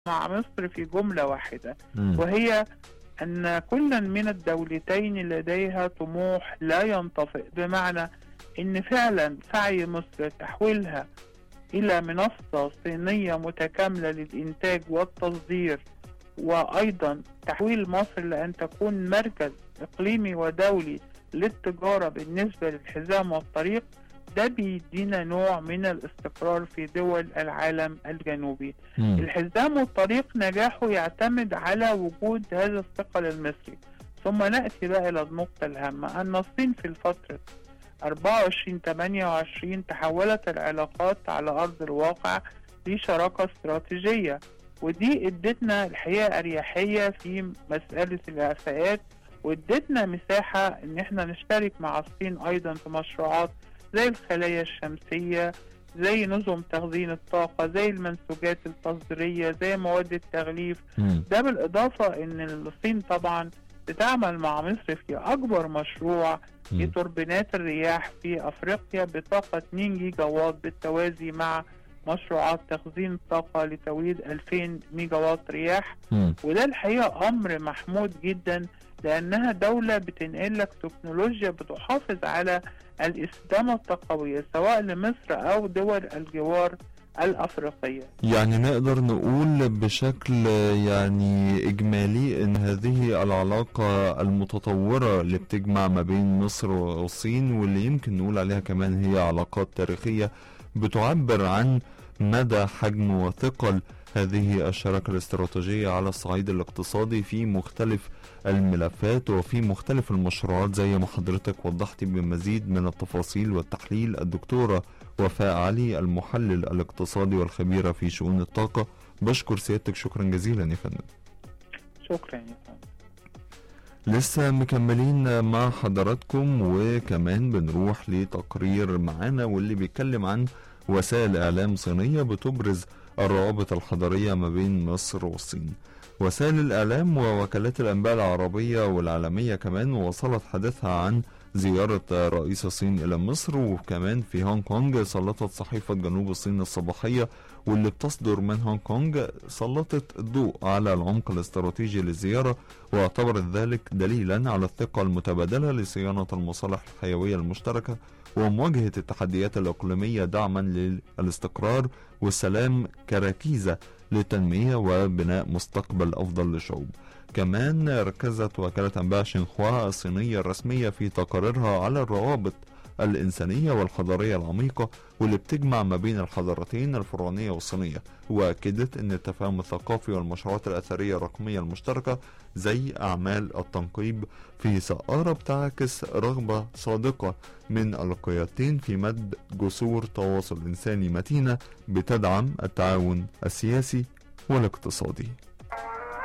مع مصر في جملة واحدة، وهي أن كل من الدولتين لديها طموح لا ينطفئ، بمعنى أن فعلا سعي مصر تحويلها إلى منصة صينية متكاملة للإنتاج والتصدير، وأيضا تحويل مصر لأن تكون مركز إقليمي ودولي للتجارة بالنسبة للحزام والطريق. ده بيدينا نوع من الاستقرار في دول العالم الجنوبي. الحزام والطريق نجاحه يعتمد على وجود هذا الثقل المصري. ثم نأتي بقى إلى النقطة الهامة، أن الصين في الفترة 24-28 تحولت العلاقات على أرض الواقع لشراكة استراتيجية، ودي ادتنا الحقيقة أريحية في مسألة الإعفاءات، وادتنا مساحة ان احنا نشترك مع الصين ايضا في مشروعات زي الخلايا الشمسية، زي نظم تخزين الطاقة، زي المنسوجات التصديرية، زي مواد التغليف. ده بالإضافة ان الصين طبعا بتعمل مع مصر في أكبر مشروع لتوربينات الرياح في أفريقيا بطاقة 2 جيجا واط بالتوازي مع مشروعات تخزين الطاقة لتوليد 2000 ميجا واط رياح. وده الحقيقة أمر محمود جدا، لأنها دولة بتنقل لك تكنولوجيا بتحافظ على الاستدامة الطاقوية سواء لمصر أو دول الجوار الأفريقية. يعني نقدر نقول بشكل يعني إجمالي إن هذه العلاقة المتطورة اللي بتجمع ما بين مصر والصين، واللي يمكن نقول عليها كمان هي علاقات تاريخية، بتعبر عن مدى حجم وثقل هذه الشراكة الاستراتيجية على الصعيد الاقتصادي في مختلف الملفات وفي مختلف المشروعات، زي ما حضرتك وضحتي بمزيد من التفاصيل والتحليل. الدكتورة وفاء علي، المحلل الاقتصادي والخبيرة في شؤون الطاقة، بشكر سيادتك شكرا جزيلا يا فندم. شكرا يا فندم. لسه مكملين مع حضراتكم، وكمان بنروح لتقرير معانا واللي بيتكلم عن وسائل إعلام صينية بتبرز الروابط الحضارية ما بين مصر والصين. وسائل الإعلام ووكالات الأنباء العربية والعالمية كمان وصلت حديثها عن زيارة رئيس الصين إلى مصر، وكمان في هونج كونج سلطت صحيفة جنوب الصين الصباحية واللي بتصدر من هونج كونج سلطت الضوء على العمق الاستراتيجي للزيارة، واعتبرت ذلك دليلا على الثقة المتبادلة لصيانة المصالح الحيوية المشتركة ومواجهة التحديات الإقليمية دعما للاستقرار والسلام كركيزة للتنمية وبناء مستقبل أفضل للشعوب. كمان ركزت وكالة أنباء شينخوا الصينية الرسمية في تقاريرها على الروابط الإنسانية والحضارية العميقة واللي بتجمع ما بين الحضارتين الفرعونية والصينية، وأكدت أن التفاهم الثقافي والمشروعات الأثرية الرقمية المشتركة زي أعمال التنقيب في سقارة بتعكس رغبة صادقة من القيادتين في مد جسور تواصل إنساني متينة بتدعم التعاون السياسي والاقتصادي.